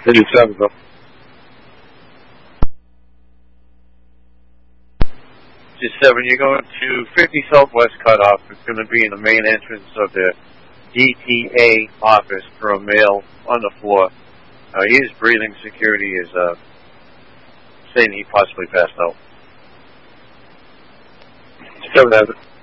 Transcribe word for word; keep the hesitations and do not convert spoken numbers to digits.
eighty-seven, though. seven, you're going to fifty Southwest Cutoff. It's going to be in the main entrance of the D T A office for a male on the floor. Uh, he is breathing. Security is uh, saying he possibly passed out. seven has it.